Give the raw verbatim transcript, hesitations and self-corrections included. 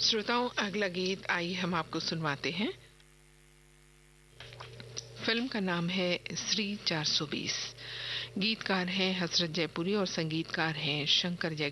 श्रोताओं, अगला गीत आइए हम आपको सुनवाते हैं। फिल्म का नाम है श्री चार सौ बीस। गीतकार हैं हसरत जयपुरी और संगीतकार हैं शंकर जय